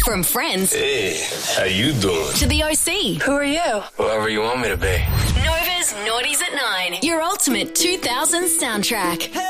From Friends Hey, how you doing? to the OC. Who are you? Whoever you want me to be. Nova's Naughties at 9. Your ultimate 2000s soundtrack.